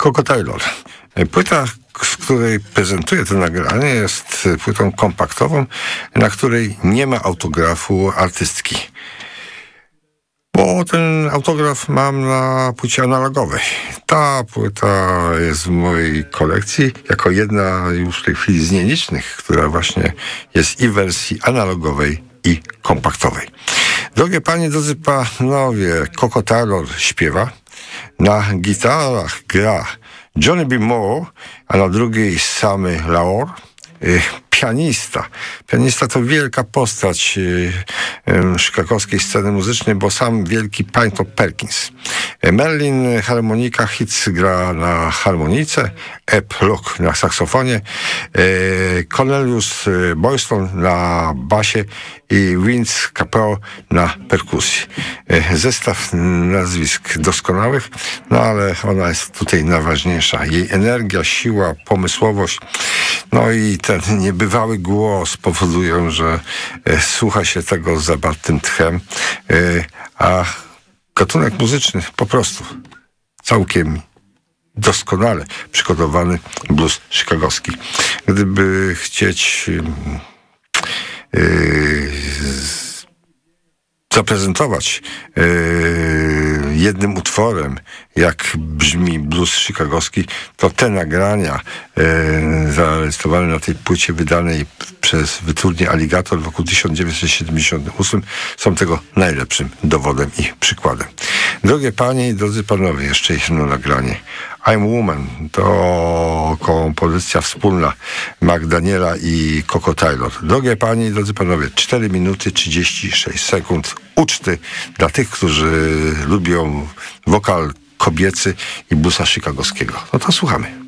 Coco Taylor. Płyta, z której prezentuję to nagranie, jest płytą kompaktową, na której nie ma autografu artystki. Bo ten autograf mam na płycie analogowej. Ta płyta jest w mojej kolekcji jako jedna już w tej chwili z nielicznych, która właśnie jest i w wersji analogowej, i kompaktowej. Drogie panie, drodzy panowie, Coco Taylor śpiewa. Na gitarach gra Johnny B. Moore, a na drugiej Sammy Laor. Pianista. Pianista to wielka postać chicagowskiej sceny muzycznej, bo sam wielki Pinto Perkins. Merlin harmonika, Hitz gra na harmonice, Eb Luck na saksofonie, Cornelius Boyston na basie i Vince Capel na perkusji. Zestaw nazwisk doskonałych, no ale ona jest tutaj najważniejsza. Jej energia, siła, pomysłowość, no i ten niebywały głos powodują, że słucha się tego z zabartym tchem, a gatunek muzyczny po prostu całkiem doskonale przygotowany blues chicagowski. Gdyby chcieć zaprezentować jednym utworem, jak brzmi blues chicagowski, to te nagrania zarejestrowane na tej płycie wydanej przez wytwórnię Alligator w roku 1978 są tego najlepszym dowodem i przykładem. Drogie panie i drodzy panowie, jeszcze jedno nagranie. I'm Woman to kompozycja wspólna McDaniela i Coco Taylor. Drogie panie i drodzy panowie, 4 minuty 36 sekund uczty dla tych, którzy lubią wokal kobiecy i bluesa chicagowskiego. No to słuchamy.